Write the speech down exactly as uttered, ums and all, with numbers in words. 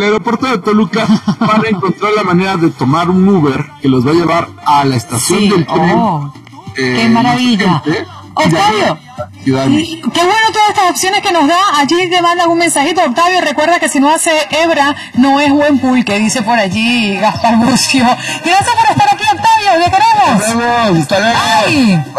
aeropuerto de Toluca para encontrar la manera de tomar un Uber que los va a llevar a la estación Sí, del tren. oh, eh, ¡qué maravilla! Gente, Octavio, Ciudad de México. qué bueno todas estas opciones que nos da. Allí te mandan un mensajito. Octavio, recuerda que si no hace hebra, no es buen pulque, dice por allí Gaspar Bucio. Gracias por estar aquí, Octavio, te queremos. Nos vemos, hasta luego. Ay.